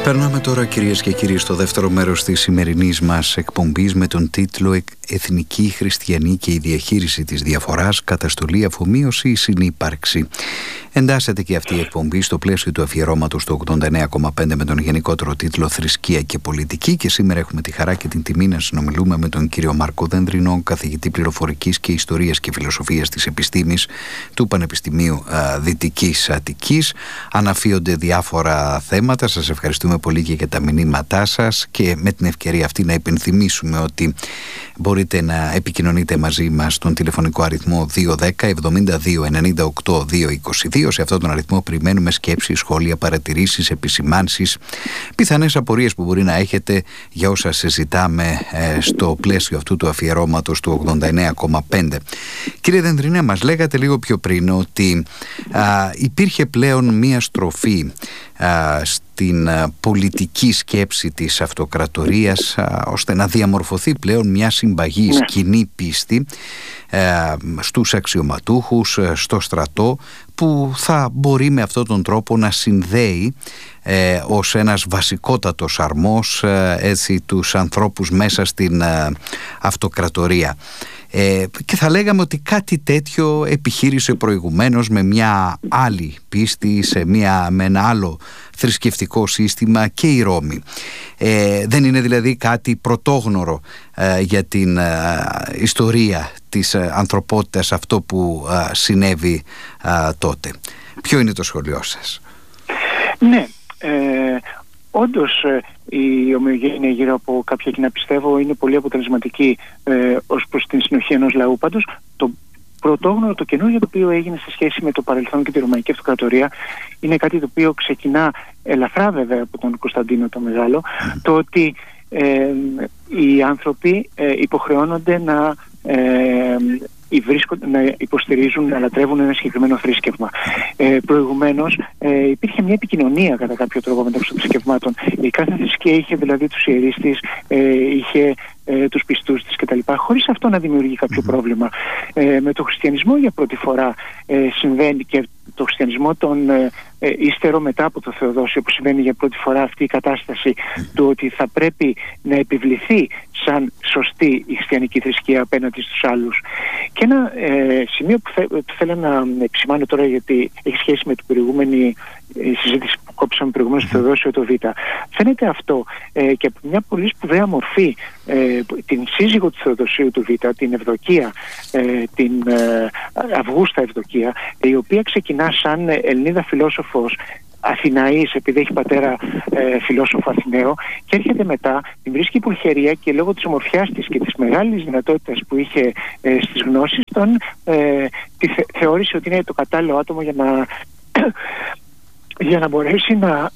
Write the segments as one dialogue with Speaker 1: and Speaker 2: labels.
Speaker 1: Περνάμε τώρα, κυρίες και κύριοι, στο δεύτερο μέρος της σημερινής μας εκπομπής με τον τίτλο «Εθνική, χριστιανή και η διαχείριση της διαφοράς, καταστολή, αφομοίωση ή συνύπαρξη». Εντάσσεται και αυτή η εκπομπή στο πλαίσιο του αφιερώματος του 89,5 με τον γενικότερο τίτλο «Θρησκεία και πολιτική», και σήμερα έχουμε τη χαρά και την τιμή να συνομιλούμε με τον κύριο Μάρκο Δένδρινο, καθηγητή πληροφορικής και ιστορίας και φιλοσοφίας της επιστήμης του Πανεπιστημίου Δυτικής Αττικής. Αναφύονται διάφορα θέματα. Σας ευχαριστούμε πολύ και για τα μηνύματά σας, και με την ευκαιρία αυτή να υπενθυμίσουμε ότι μπορείτε να επικοινωνείτε μαζί μας στον τηλεφωνικό αριθμό 210 72 98 222. Σε αυτόν τον αριθμό περιμένουμε σκέψεις, σχόλια, παρατηρήσεις, επισημάνσεις, πιθανές απορίες που μπορεί να έχετε για όσα συζητάμε στο πλαίσιο αυτού του αφιερώματος του 89,5. Κύριε Δένδρινε, μας λέγατε λίγο πιο πριν ότι υπήρχε πλέον μία στροφή στην πολιτική σκέψη της αυτοκρατορίας, ώστε να διαμορφωθεί πλέον μια συμπαγής κοινή πίστη στους αξιωματούχους, στο στρατό, που θα μπορεί με αυτόν τον τρόπο να συνδέει ως ένας βασικότατος αρμός τους ανθρώπους μέσα στην αυτοκρατορία. Και θα λέγαμε ότι κάτι τέτοιο επιχείρησε προηγουμένως με μια άλλη πίστη, με ένα άλλο θρησκευτικό σύστημα και η Ρώμη. Δεν είναι δηλαδή κάτι πρωτόγνωρο για την ιστορία της ανθρωπότητας αυτό που συνέβη τότε. Ποιο είναι το σχολείο σας?
Speaker 2: Ναι, όντως η ομοιογένεια γύρω από κάποια κοινά, πιστεύω, είναι πολύ αποτελεσματική ως προς την συνοχή ενός λαού. Πάντως το πρωτόγνωρο, το καινούργιο το οποίο έγινε σε σχέση με το παρελθόν και τη Ρωμαϊκή Αυτοκρατορία είναι κάτι το οποίο ξεκινά ελαφρά βέβαια από τον Κωνσταντίνο το Μεγάλο, το ότι οι άνθρωποι υποχρεώνονται να υποστηρίζουν, να λατρεύουν ένα συγκεκριμένο θρήσκευμα. Προηγουμένως υπήρχε μια επικοινωνία κατά κάποιο τρόπο μεταξύ των θρησκευμάτων. Η κάθε θρησκεία είχε δηλαδή τους ιερείς της, είχε τους πιστούς της κτλ. Χωρίς αυτό να δημιουργεί κάποιο πρόβλημα. Με το χριστιανισμό για πρώτη φορά συμβαίνει, και το χριστιανισμό τον ύστερο μετά από το Θεοδόσιο, που συμβαίνει για πρώτη φορά αυτή η κατάσταση του ότι θα πρέπει να επιβληθεί σαν σωστή η χριστιανική θρησκεία απέναντι στους άλλους. Και ένα σημείο που θέλω να επισημάνω τώρα, γιατί έχει σχέση με την προηγούμενη συζήτηση που κόψαμε προηγουμένως στο Θεοδόσιο το Β. Φαίνεται αυτό και από μια πολύ σπουδαία μορφή, την σύζυγο του Θεοδοσίου του Β, την Ευδοκία, την Αυγούστα Ευδοκία, η οποία ξεκινά σαν Ελληνίδα φιλόσοφος Αθηναής, επειδή έχει πατέρα φιλόσοφο Αθηναίο, και έρχεται μετά, την βρίσκει πουλχερία, και λόγω της ομορφιάς της και της μεγάλης δυνατότητας που είχε στις γνώσεις, τη θεώρησε ότι είναι το κατάλληλο άτομο για να μπορέσει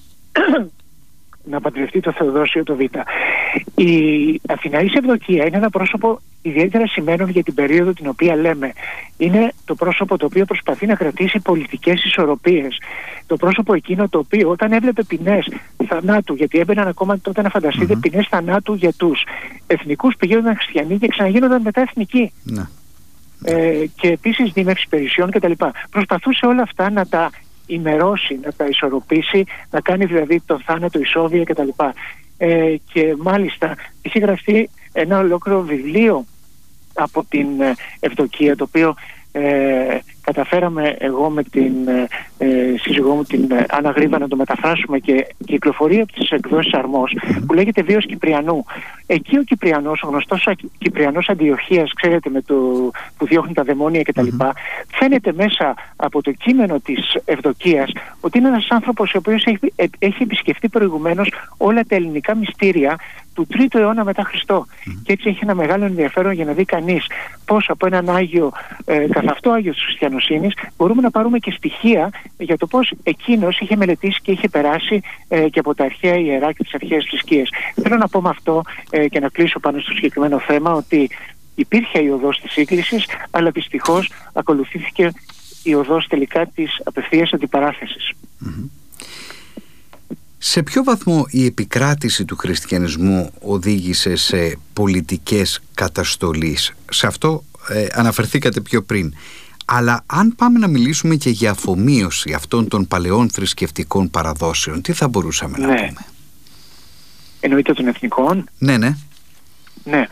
Speaker 2: να παντρευτεί το Θεοδόσιο το Β. Η Αθηναής Ευδοκία είναι ένα πρόσωπο ιδιαίτερα σημαίνον για την περίοδο την οποία λέμε. Είναι το πρόσωπο το οποίο προσπαθεί να κρατήσει πολιτικές ισορροπίες. Το πρόσωπο εκείνο το οποίο όταν έβλεπε ποινές θανάτου, γιατί έμπαιναν ακόμα τότε να φανταστείτε ποινές θανάτου για τους εθνικούς, πηγαίνονταν χριστιανοί και ξαναγίνονταν μετά εθνικοί. Και επίσης δίμευση περιουσιών κτλ. Προσπαθούσε όλα αυτά να τα ημερώσει, να τα ισορροπήσει, να κάνει δηλαδή το θάνατο ισόβια κτλ. Και μάλιστα είχε γραφτεί ένα ολόκληρο βιβλίο από την Ευδοκία, το οποίο καταφέραμε εγώ με την σύζυγό μου, την Άννα Γρήβα, να το μεταφράσουμε, και κυκλοφορεί από τις εκδόσεις Αρμός, που λέγεται Βίος Κυπριανού. Εκεί ο Κυπριανός, ο γνωστός Κυπριανός Αντιοχίας, ξέρετε, που διώχνει τα δαιμόνια κτλ. Φαίνεται μέσα από το κείμενο της Ευδοκίας ότι είναι ένας άνθρωπος ο οποίος έχει επισκεφτεί προηγουμένως όλα τα ελληνικά μυστήρια του 3ου αιώνα μετά Χριστό. Και έτσι έχει ένα μεγάλο ενδιαφέρον για να δει κανείς πώς από έναν Άγιο, καθ' αυτό Άγιο της Χριστιανοσύνης, μπορούμε να πάρουμε και στοιχεία για το πώς εκείνος είχε μελετήσει και είχε περάσει και από τα αρχαία ιερά και τις αρχαίες θρησκείες. Θέλω να πω με αυτό και να κλείσω πάνω στο συγκεκριμένο θέμα, ότι υπήρχε η οδός της σύγκλησης, αλλά δυστυχώς ακολουθήθηκε η οδός τελικά της απευθείας αντιπαράθεσης.
Speaker 1: Σε ποιο βαθμό η επικράτηση του χριστιανισμού οδήγησε σε πολιτικές καταστολής? Σε αυτό αναφερθήκατε πιο πριν. Αλλά αν πάμε να μιλήσουμε και για αφομοίωση αυτών των παλαιών θρησκευτικών παραδόσεων, τι θα μπορούσαμε να πούμε?
Speaker 2: Εννοείται των εθνικών.
Speaker 1: Ναι.
Speaker 2: Ναι.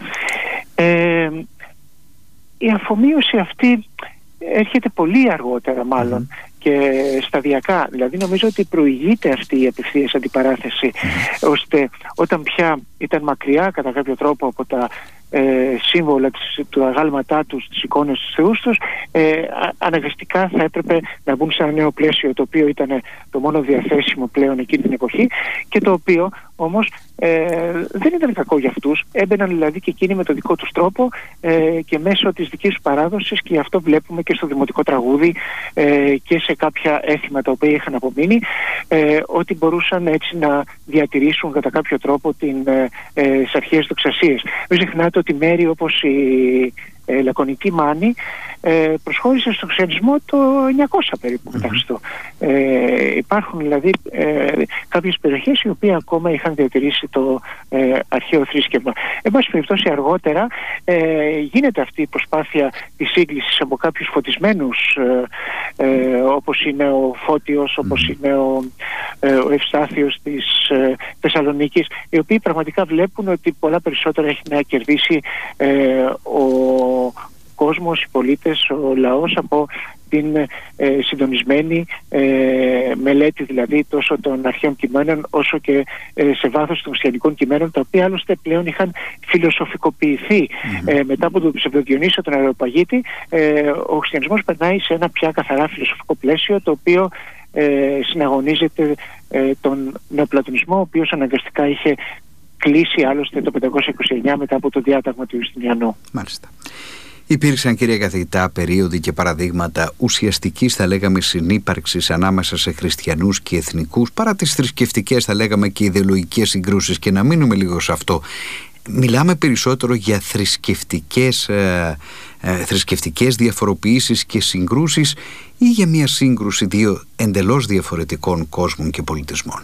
Speaker 2: Η αφομοίωση αυτή έρχεται πολύ αργότερα μάλλον και σταδιακά. Δηλαδή νομίζω ότι προηγείται αυτή η απευθείας αντιπαράθεση, ώστε όταν πια ήταν μακριά κατά κάποιο τρόπο από τα σύμβολα του αγάλματά τους, τις εικόνες τους θεούς τους, αναγκαστικά θα έπρεπε να μπουν σε ένα νέο πλαίσιο, το οποίο ήταν το μόνο διαθέσιμο πλέον εκείνη την εποχή και το οποίο όμως δεν ήταν κακό για αυτούς. Έμπαιναν δηλαδή και εκείνοι με τον δικό τους τρόπο και μέσω της δικής τους παράδοσης, και αυτό βλέπουμε και στο δημοτικό τραγούδι και σε κάποια έθιμα τα οποία είχαν απομείνει, ότι μπορούσαν έτσι να διατηρήσουν κατά κάποιο τρόπο τις αρχαίες δοξασίες. Μην ξεχνάτε ότι μέρη όπως η Λακωνική Μάνη προσχώρησε στον χριστιανισμό το 900 περίπου μετά Χριστό. Υπάρχουν δηλαδή κάποιες περιοχές οι οποίες ακόμα είχαν διατηρήσει το αρχαίο θρήσκευμα. Εν πάση περιπτώσει αργότερα γίνεται αυτή η προσπάθεια της σύγκλησης από κάποιους φωτισμένους, όπως είναι ο Φώτιος, όπως είναι ο Ευστάθιος της Θεσσαλονίκης, οι οποίοι πραγματικά βλέπουν ότι πολλά περισσότερα έχει να κερδίσει ο κόσμος, οι πολίτες, ο λαός από την συντονισμένη μελέτη δηλαδή τόσο των αρχαίων κειμένων όσο και σε βάθος των χριστιανικών κειμένων, τα οποία άλλωστε πλέον είχαν φιλοσοφικοποιηθεί. Μετά από τον Ψευδοδιονύσιο τον Αεροπαγίτη, ο χριστιανισμός περνάει σε ένα πια καθαρά φιλοσοφικό πλαίσιο, το οποίο συναγωνίζεται τον νεοπλατωνισμό, ο οποίος αναγκαστικά είχε κλείσει άλλωστε το 529 μετά από το διάταγμα του Ιουστινιανού.
Speaker 1: Μάλιστα. Υπήρξαν, κυρία καθηγητά, περίοδοι και παραδείγματα ουσιαστικής, θα λέγαμε, συνύπαρξης ανάμεσα σε χριστιανούς και εθνικούς, παρά τις θρησκευτικές, θα λέγαμε, και ιδεολογικές συγκρούσεις, και να μείνουμε λίγο σε αυτό. Μιλάμε περισσότερο για θρησκευτικές διαφοροποιήσεις και συγκρούσεις, ή για μια σύγκρουση δύο εντελώς διαφορετικών κόσμων και πολιτισμών?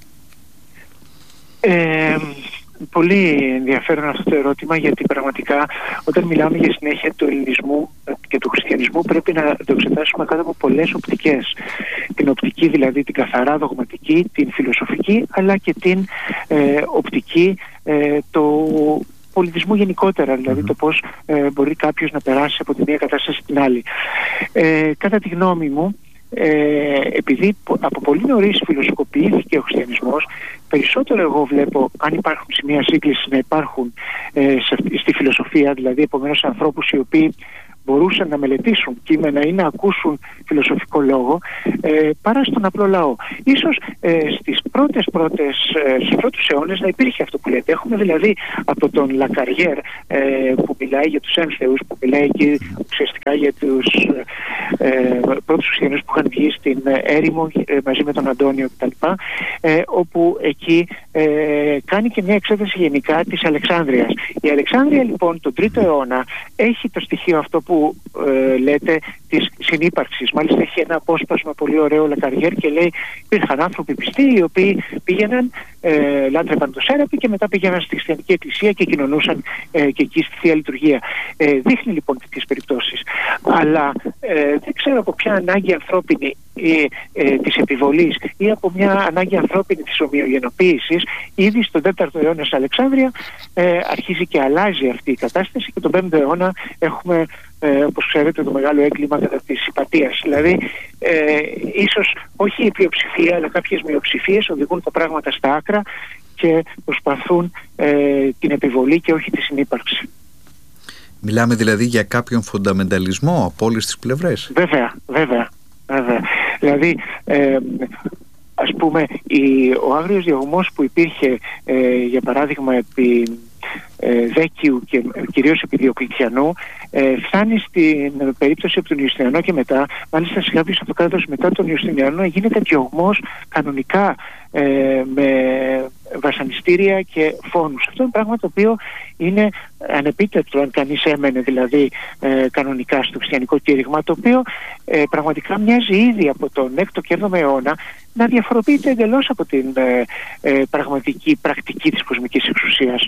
Speaker 2: Πολύ ενδιαφέρον αυτό το ερώτημα, γιατί πραγματικά όταν μιλάμε για συνέχεια του ελληνισμού και του χριστιανισμού πρέπει να το εξετάσουμε κάτω από πολλές οπτικές. Την οπτική δηλαδή την καθαρά δογματική, την φιλοσοφική, αλλά και την οπτική του πολιτισμού γενικότερα, δηλαδή το πώς μπορεί κάποιος να περάσει από τη μία κατάσταση στην άλλη. Κατά τη γνώμη μου, επειδή από πολύ νωρίς φιλοσοφοποιήθηκε ο χριστιανισμός, περισσότερο εγώ βλέπω, αν υπάρχουν σημεία σύγκλησης, να υπάρχουν στη φιλοσοφία, δηλαδή επομένως ανθρώπους οι οποίοι μπορούσαν να μελετήσουν κείμενα ή να ακούσουν φιλοσοφικό λόγο, παρά στον απλό λαό. Ίσως στους πρώτους αιώνες να υπήρχε αυτό που λέτε. Έχουμε δηλαδή από τον Λακαριέρ που μιλάει για τους ένθεους, που μιλάει και ουσιαστικά για τους πρώτους χριστιανούς που είχαν βγει στην έρημο μαζί με τον Αντώνιο κτλ. Όπου εκεί κάνει και μια εξέταση γενικά της Αλεξάνδρειας. Η Αλεξάνδρεια λοιπόν τον 3ο αιώνα έχει το στοιχείο αυτό που λέτε της συνύπαρξης. Μάλιστα έχει ένα απόσπασμα πολύ ωραίο Λακαριέρ και λέει: υπήρχαν άνθρωποι πιστοί οι οποίοι πήγαιναν, λάτρευαν το Σέραπη και μετά πήγαιναν στη χριστιανική εκκλησία και κοινωνούσαν και εκεί στη Θεία Λειτουργία. Δείχνει λοιπόν τέτοιες περιπτώσεις. Αλλά δεν ξέρω από ποια ανάγκη ανθρώπινη της επιβολής ή από μια ανάγκη ανθρώπινη της ομοιογενοποίησης, ήδη στον 4ο αιώνα στην Αλεξάνδρεια αρχίζει και αλλάζει αυτή η κατάσταση, και τον 5ο αιώνα έχουμε, όπως ξέρετε, το μεγάλο έγκλημα κατά της Ιπατίας. Δηλαδή ίσως όχι η πλειοψηφία, αλλά κάποιες μειοψηφίες οδηγούν τα πράγματα στα άκρα και προσπαθούν την επιβολή και όχι τη συνύπαρξη.
Speaker 1: Μιλάμε δηλαδή για κάποιον φονταμενταλισμό από όλες τις πλευρές.
Speaker 2: Βέβαια. Δηλαδή ας πούμε ο άγριος διωγμός που υπήρχε για παράδειγμα επί Δέκιου και κυρίως επί Διοκλητιανού φτάνει στην περίπτωση από τον Ιουστινιανό και μετά, μάλιστα σε κάποιους αυτοκράτορες μετά τον Ιουστινιανό, γίνεται διωγμός κανονικά με βασανιστήρια και φόνους. Αυτό είναι πράγμα το οποίο είναι ανεπίτρεπτο αν κανείς έμενε δηλαδή κανονικά στο χριστιανικό κήρυγμα, το οποίο πραγματικά μοιάζει ήδη από τον 6ο και 7ο αιώνα να διαφοροποιείται εντελώς από την πραγματική πρακτική της κοσμικής εξουσίας.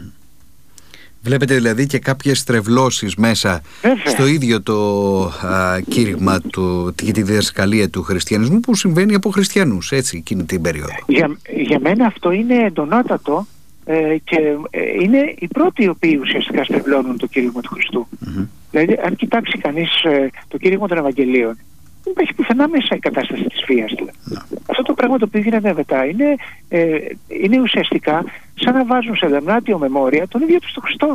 Speaker 1: Βλέπετε δηλαδή και κάποιες στρεβλώσεις μέσα στο ίδιο το κήρυγμα και τη διδασκαλία του χριστιανισμού που συμβαίνει από χριστιανούς, έτσι, εκείνη την περίοδο.
Speaker 2: Για μένα αυτό είναι εντονότατο και είναι οι πρώτοι οι οποίοι ουσιαστικά στρεβλώνουν το κήρυγμα του Χριστού. Δηλαδή, αν κοιτάξει κανείς το κήρυγμα των Ευαγγελίων, δεν υπάρχει πουθενά μέσα η κατάσταση της βίας. Αυτό το πράγμα το οποίο γίνεται μετά είναι ουσιαστικά σαν να βάζουν σε δεμνάτιο μεμόρια τον ίδιο του τον Χριστό.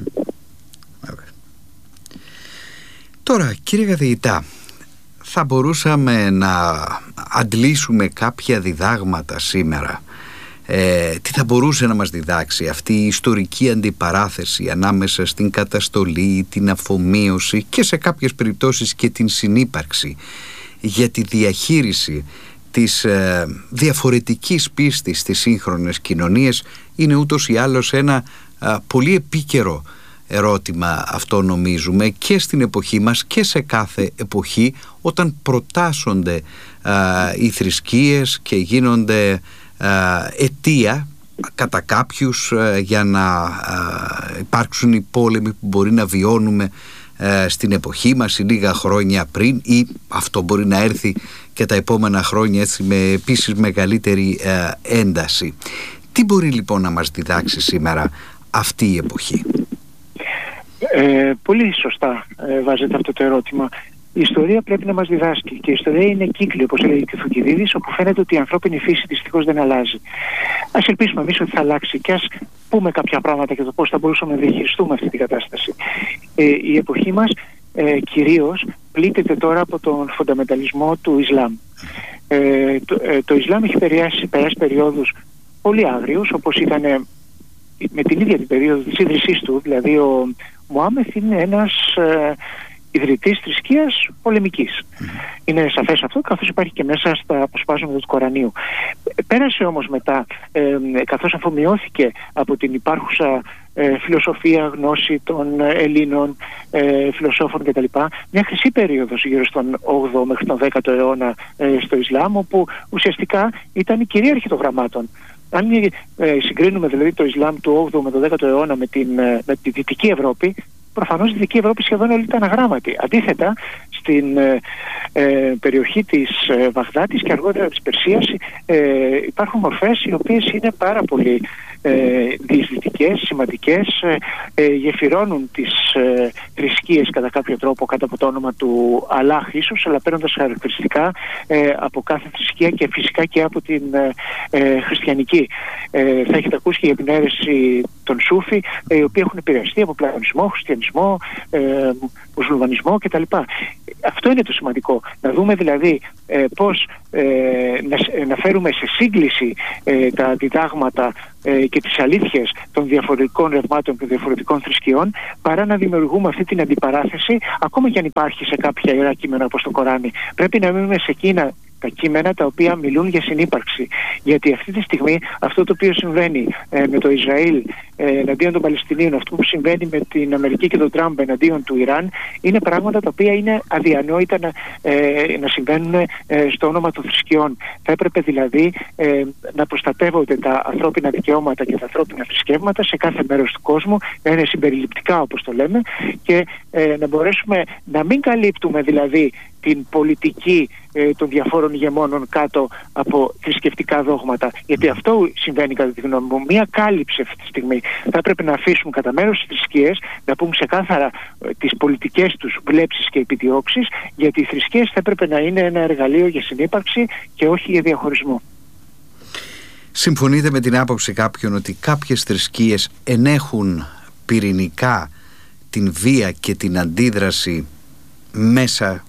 Speaker 1: Τώρα, κύριε καθηγητά, θα μπορούσαμε να αντλήσουμε κάποια διδάγματα σήμερα? Τι θα μπορούσε να μας διδάξει αυτή η ιστορική αντιπαράθεση ανάμεσα στην καταστολή, την αφομοίωση και σε κάποιες περιπτώσεις και την συνύπαρξη για τη διαχείριση της διαφορετικής πίστης στις σύγχρονες κοινωνίες? Είναι ούτως ή άλλως ένα πολύ επίκαιρο ερώτημα αυτό, νομίζουμε, και στην εποχή μας και σε κάθε εποχή, όταν προτάσσονται οι θρησκείες και γίνονται αιτία κατά κάποιους για να υπάρξουν οι πόλεμοι που μπορεί να βιώνουμε στην εποχή μας ή λίγα χρόνια πριν, ή αυτό μπορεί να έρθει και τα επόμενα χρόνια έτσι με επίσης μεγαλύτερη ένταση. Τι μπορεί λοιπόν να μας διδάξει σήμερα αυτή η εποχή?
Speaker 2: Πολύ σωστά βάζετε αυτό το ερώτημα. Η ιστορία πρέπει να μας διδάσκει, και η ιστορία είναι κύκλη, όπως έλεγε και ο Θουκυδίδης, όπου φαίνεται ότι η ανθρώπινη φύση δυστυχώς δεν αλλάζει. Ας ελπίσουμε εμείς ότι θα αλλάξει και ας πούμε κάποια πράγματα για το πώς θα μπορούσαμε να διαχειριστούμε αυτή την κατάσταση. Η εποχή μας κυρίως πλήττεται τώρα από τον φονταμενταλισμό του Ισλάμ. Το Ισλάμ έχει περάσει περιόδους πολύ άγριους, όπως ήταν με την ίδια την περίοδο της ίδρυσής του. Δηλαδή ο Μωάμεθ είναι ένας ιδρυτής θρησκείας πολεμικής. Είναι σαφές αυτό, καθώς υπάρχει και μέσα στα αποσπάσματα του Κορανίου. Πέρασε όμως μετά, καθώς αφομοιώθηκε από την υπάρχουσα φιλοσοφία, γνώση των Ελλήνων φιλοσόφων κτλ., μια χρυσή περίοδος γύρω στον 8ο μέχρι τον 10ο αιώνα στο Ισλάμ, όπου ουσιαστικά ήταν η κυρίαρχη των γραμμάτων. Αν συγκρίνουμε δηλαδή το Ισλάμ του 8ου με τον 10ο αιώνα με τη Δυτική Ευρώπη, προφανώς η Δυτική Ευρώπη σχεδόν όλη ήταν αγράμματη. Αντίθετα, στην περιοχή της Βαγδάτης και αργότερα της Περσίας υπάρχουν μορφές οι οποίες είναι πάρα πολύ διεισδυτικές, σημαντικές, γεφυρώνουν τις θρησκείες κατά κάποιο τρόπο κάτω από το όνομα του Αλλάχ ίσως, αλλά παίρνοντας χαρακτηριστικά από κάθε θρησκεία και φυσικά και από την χριστιανική. Θα έχετε ακούσει και για την αίρεση των Σούφι, οι οποίοι έχουν επηρεαστεί από πλατωνισμό, χριστιανισμό, μουσουλμανισμό κτλ. Αυτό είναι το σημαντικό. Να δούμε δηλαδή πώς να φέρουμε σε σύγκληση τα διδάγματα και τις αλήθειες των διαφορετικών ρευμάτων και διαφορετικών θρησκειών, παρά να δημιουργούμε αυτή την αντιπαράθεση, ακόμα και αν υπάρχει σε κάποια ιερά κείμενα όπως το Κοράνι. Πρέπει να μείνουμε σε εκείνα τα κείμενα τα οποία μιλούν για συνύπαρξη. Γιατί αυτή τη στιγμή αυτό το οποίο συμβαίνει με το Ισραήλ εναντίον των Παλαιστινίων, αυτό που συμβαίνει με την Αμερική και τον Τραμπ εναντίον του Ιράν, είναι πράγματα τα οποία είναι αδιανόητα να συμβαίνουν στο όνομα των θρησκειών. Θα έπρεπε δηλαδή να προστατεύονται τα ανθρώπινα δικαιώματα και τα ανθρώπινα θρησκεύματα σε κάθε μέρος του κόσμου, να είναι συμπεριληπτικά όπως το λέμε, και να μπορέσουμε να μην καλύπτουμε δηλαδή την πολιτική των διαφόρων ηγεμόνων κάτω από θρησκευτικά δόγματα. Γιατί αυτό συμβαίνει κατά τη γνώμη μου. Μία κάλυψη αυτή τη στιγμή. Θα έπρεπε να αφήσουμε κατά μέρος τις θρησκείες, να πούμε ξεκάθαρα τις πολιτικές τους βλέψεις και επιδιώξεις, γιατί οι θρησκείες θα έπρεπε να είναι ένα εργαλείο για συνύπαρξη και όχι για διαχωρισμό.
Speaker 1: Συμφωνείτε με την άποψη κάποιων ότι κάποιες θρησκείες ενέχουν πυρηνικά την βία και την αντίδραση μέσα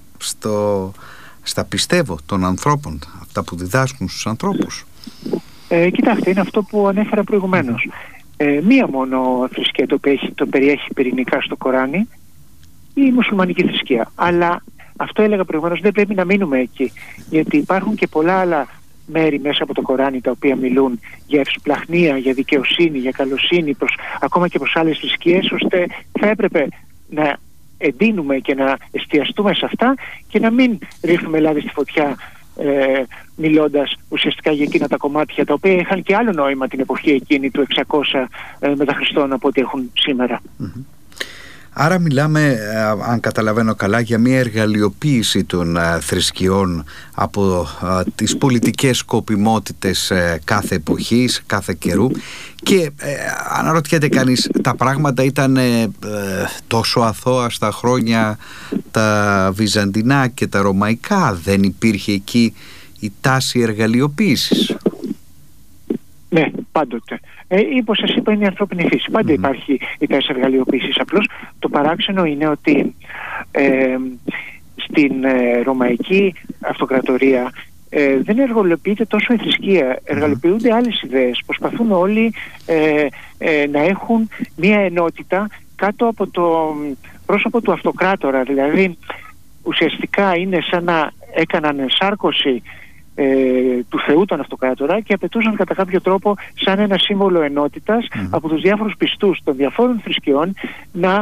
Speaker 1: στα πιστεύω των ανθρώπων, αυτά που διδάσκουν στους ανθρώπους?
Speaker 2: Κοιτάξτε, είναι αυτό που ανέφερα προηγουμένως. Μία μόνο θρησκεία το περιέχει πυρηνικά στο Κοράνι, η μουσουλμανική θρησκεία. Αλλά αυτό έλεγα προηγουμένως, δεν πρέπει να μείνουμε εκεί, γιατί υπάρχουν και πολλά άλλα μέρη μέσα από το Κοράνι τα οποία μιλούν για ευσπλαχνία, για δικαιοσύνη, για καλοσύνη, ακόμα και προς άλλες θρησκείες, ώστε θα έπρεπε να εντείνουμε και να εστιαστούμε σε αυτά και να μην ρίχνουμε λάδι στη φωτιά μιλώντας ουσιαστικά για εκείνα τα κομμάτια τα οποία είχαν και άλλο νόημα την εποχή εκείνη του 600 μετά Χριστόν από ό,τι έχουν σήμερα.
Speaker 1: Άρα μιλάμε, αν καταλαβαίνω καλά, για μια εργαλειοποίηση των θρησκειών από τις πολιτικές σκοπιμότητες κάθε εποχής, κάθε καιρού, και αναρωτιέται κανείς, τα πράγματα ήταν τόσο αθώα στα χρόνια τα βυζαντινά και τα ρωμαϊκά? Δεν υπήρχε εκεί η τάση εργαλειοποίησης?
Speaker 2: Ναι, πάντοτε. Όπως σας είπα, είναι η ανθρώπινη φύση. Πάντα υπάρχει η τάση εργαλειοποίησης. Απλώς το παράξενο είναι ότι στην Ρωμαϊκή Αυτοκρατορία δεν εργαλειοποιείται τόσο η θρησκεία. Εργαλειοποιούνται άλλες ιδέες. Προσπαθούν όλοι να έχουν μία ενότητα κάτω από το πρόσωπο του αυτοκράτορα. Δηλαδή, ουσιαστικά είναι σαν να έκαναν ενσάρκωση του Θεού τον αυτοκράτορα και απαιτούσαν κατά κάποιο τρόπο, σαν ένα σύμβολο ενότητας, από τους διάφορους πιστούς των διαφόρων θρησκειών να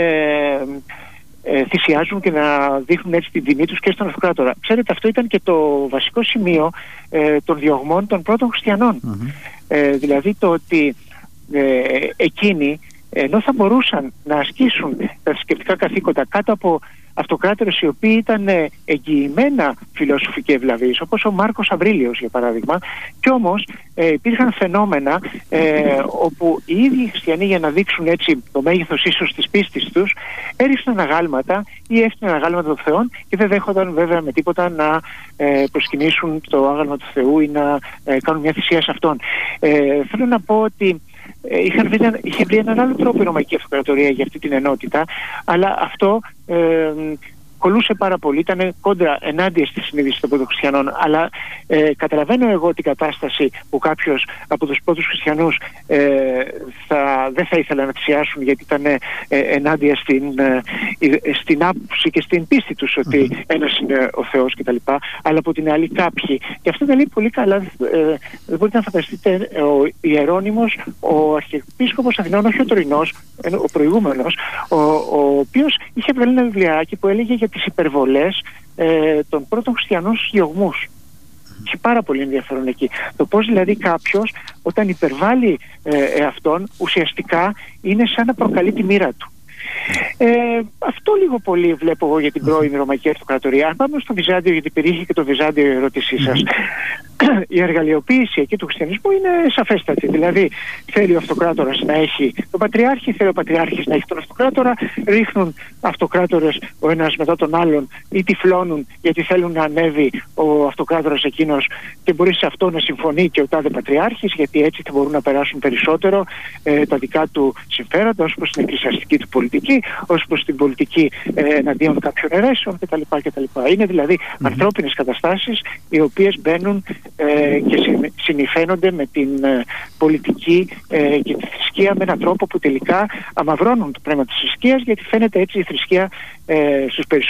Speaker 2: θυσιάζουν και να δείχνουν έτσι την τιμή τους και στον αυτοκράτορα. Ξέρετε, αυτό ήταν και το βασικό σημείο των διωγμών των πρώτων χριστιανών. Δηλαδή το ότι εκείνοι, ενώ θα μπορούσαν να ασκήσουν τα θρησκευτικά καθήκοντα κάτω από αυτοκράτορες οι οποίοι ήταν εγγυημένα φιλόσοφοι και ευλαβείς, όπως ο Μάρκος Αβρίλιος για παράδειγμα, και όμως υπήρχαν φαινόμενα όπου οι ίδιοι χριστιανοί, για να δείξουν έτσι το μέγεθος ίσως της πίστης τους, έριχναν αγάλματα ή έφτιαναν αγάλματα των Θεών και δεν δέχονταν βέβαια με τίποτα να προσκυνήσουν το άγαλμα του Θεού ή να κάνουν μια θυσία σε αυτόν. Θέλω να πω ότι είχε βρει έναν άλλο τρόπο η Ρωμαϊκή Αυτοκρατορία για αυτή την ενότητα, αλλά αυτό κολούσε πάρα πολύ, ήταν κόντρα ενάντια στη συνείδηση των πρώτων χριστιανών. Αλλά καταλαβαίνω εγώ την κατάσταση που κάποιος από τους πρώτους χριστιανούς δεν θα ήθελε να θυσιάσουν, γιατί ήταν ενάντια στην άποψη και στην πίστη τους ότι ένας είναι ο Θεός κτλ. Αλλά από την άλλη κάποιοι, και αυτό τα λέει πολύ καλά, δεν μπορείτε να φανταστείτε, ο Ιερώνυμος, ο Αρχιεπίσκοπος Αθηνών, όχι ο τωρινός, ο προηγούμενος, ο οποίος είχε βγάλει ένα βιβλιάκι που έλεγε για τις υπερβολές των πρώτων χριστιανών στους διωγμούς. Είχε πάρα πολύ ενδιαφέρον εκεί. Το πώς δηλαδή κάποιος όταν υπερβάλλει αυτόν, ουσιαστικά είναι σαν να προκαλεί τη μοίρα του. Αυτό λίγο πολύ βλέπω εγώ για την πρώην Ρωμαϊκή Αυτοκρατορία. Αν πάμε στο Βυζάντιο, γιατί περιείχε και το Βυζάντιο η ερώτησή σας, η εργαλειοποίηση εκεί του χριστιανισμού είναι σαφέστατη. Δηλαδή, θέλει ο αυτοκράτορας να έχει τον πατριάρχη, θέλει ο πατριάρχης να έχει τον αυτοκράτορα, ρίχνουν αυτοκράτορες ο ένας μετά τον άλλον ή τυφλώνουν γιατί θέλουν να ανέβει ο αυτοκράτορας εκείνος και μπορεί σε αυτό να συμφωνεί και ο τάδε πατριάρχης, γιατί έτσι θα μπορούν να περάσουν περισσότερο τα δικά του συμφέροντα ως προς την εκκλησιαστική του πολιτική, ως προς την πολιτική εναντίον κάποιων αιρέσεων κτλ. Είναι δηλαδή ανθρώπινες καταστάσεις οι οποίες μπαίνουν και συνυφαίνονται με την πολιτική και τη θρησκεία με έναν τρόπο που τελικά αμαυρώνουν το πνεύμα της θρησκείας, γιατί φαίνεται έτσι η θρησκεία στους περισσότερους